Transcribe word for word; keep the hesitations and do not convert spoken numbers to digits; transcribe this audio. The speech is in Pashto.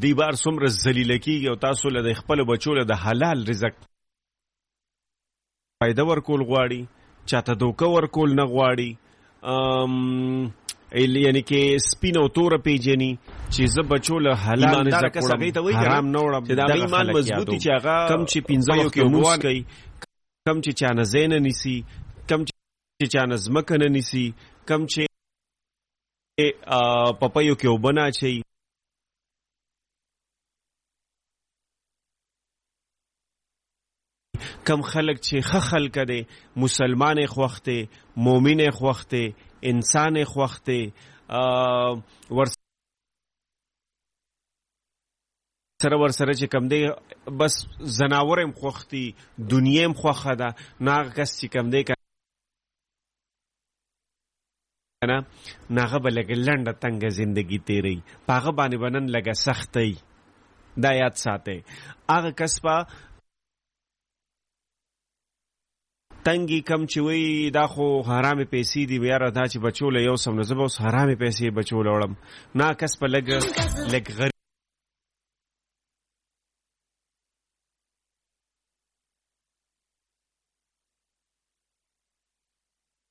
دې بار څومره ذلیله کېږي او تاسو له د خپلو بچو له د حلال رزق فایده ورکول غواړي، چاته دوکه ورکول نه غواړي، یعنی کې سپین او توره پیژني چې زه بچو له حلال رزق وړم، حرام نه وړم. چې د ایمان مضبوطي چې هغه کم چې پنځه وخت لمونځ کوي، کم چې چا نه ځای نه نیسي، کم چې چا نه ځمکه نه نیسي، کم چې پپیو کې اوبه نه اچوي، کم خلک چې ښه خلکه دی، مسلمان یې خوښ دی، مؤمن یې خوښ دی، انسان یې خوښ دی، ورسره ورسره چې کم دی بس زناور هم خوښ دي، دنیا هم خوښه ده، نه هغه کس چې کم دی که نه نه هغه به لږه لنډه تنګه زندګي تېروي، په هغه باندې به نن لږه سختۍ. دا یاد ساتئ، هغه کس به تنګي کم چې وایي دا خو حرامې پیسې دي، یاره دا چې بچو له یو سم نه زه به اوس حرامې پیسې بچو له وړم، نه کس به لږ لږ غریب